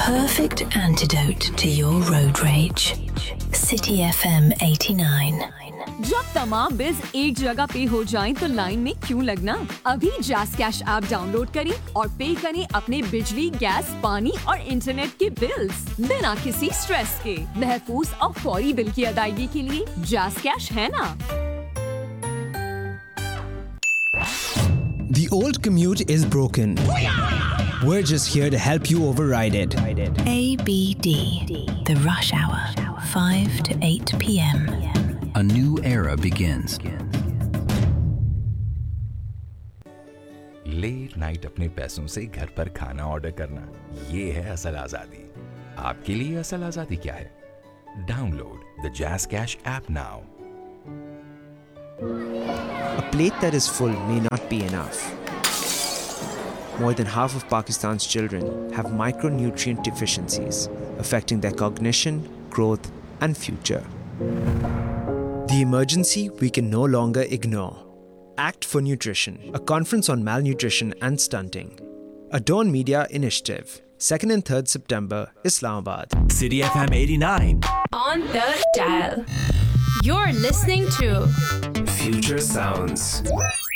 perfect antidote to your road rage. City FM 89. जब तमाम bills एक जगह पे हो जाएं तो लाइन में क्यों लगना? अभी जैस कैश ऐप डाउनलोड करें और पे करें अपने बिजली, गैस, पानी और इंटरनेट के बिल्स बिना किसी स्ट्रेस के। महफूज और फौरी बिल की अदायगी के लिए जैस कैश है ना? The old commute is broken. We're just here to help you override it. ABD. The rush hour. 5 to 8 p.m. A new era begins. Late night अपने पैसों से घर पर खाना ऑर्डर करना, ये है असल आजादी। आपके लिए असल आजादी क्या है? डाउनलोड द जैस cash app now. A plate that is full may not be enough. More than half of Pakistan's children have micronutrient deficiencies, affecting their cognition, growth, and future. The emergency we can no longer ignore. Act for Nutrition, a conference on malnutrition and stunting. A Dawn Media initiative. 2nd and 3rd September, Islamabad. City FM 89. On the dial. You're listening to Future Sounds.